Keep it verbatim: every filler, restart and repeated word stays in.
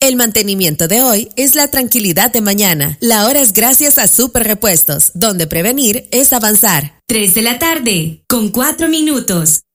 El mantenimiento de hoy es la tranquilidad de mañana. La hora es gracias a Super Repuestos, donde prevenir es avanzar. tres de la tarde, con cuatro minutos.